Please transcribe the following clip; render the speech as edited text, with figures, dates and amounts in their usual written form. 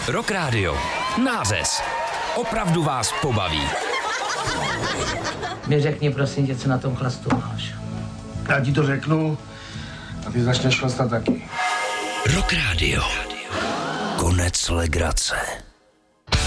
Rock Radio. Nářez. Opravdu vás pobaví. Mi řekni prosím tě, co na tom chlastu máš. Já ti to řeknu a ty začneš chlastat taky. Rock Radio. Konec legrace.